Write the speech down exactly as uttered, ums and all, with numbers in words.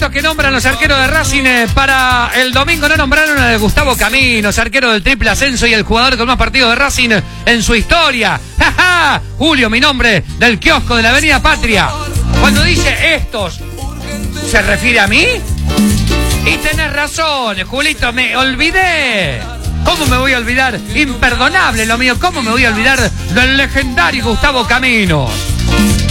momentos que nombran los arqueros de Racing eh, para el domingo no nombraron a Gustavo Caminos, arquero del triple ascenso y el jugador con más partidos de Racing en su historia. ¡Ja, ja! Julio, mi nombre, del kiosco de la Avenida Patria. Cuando dice estos, ¿se refiere a mí? Y tenés razón, Julito, me olvidé. ¿Cómo me voy a olvidar? Imperdonable lo mío. ¿Cómo me voy a olvidar del legendario Gustavo Caminos?